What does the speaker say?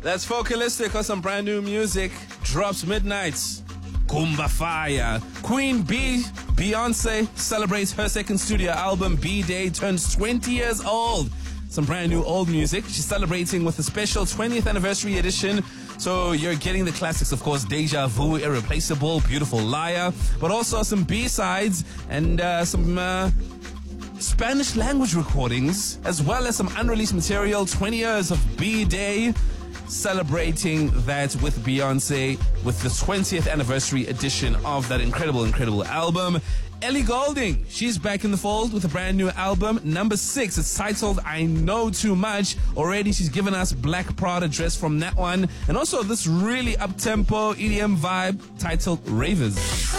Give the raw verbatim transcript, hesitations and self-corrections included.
That's Focalistic with some brand new music. Drops midnight. Kumba Fire. Queen B, Beyonce, celebrates her second studio album. B-Day turns twenty years old. Some brand new old music. She's celebrating with a special twentieth anniversary edition. So you're getting the classics, of course, Deja Vu, Irreplaceable, Beautiful Liar, but also some B-sides and uh, some uh, Spanish language recordings, as well as some unreleased material. twenty years of B-Day, celebrating that with Beyonce with the twentieth anniversary edition of that incredible, incredible album. Ellie Goulding, she's back in the fold with a brand new album, number six. It's titled I Know Too Much. Already she's given us Black Prada dress from that one, and also this really up-tempo E D M vibe titled Ravers.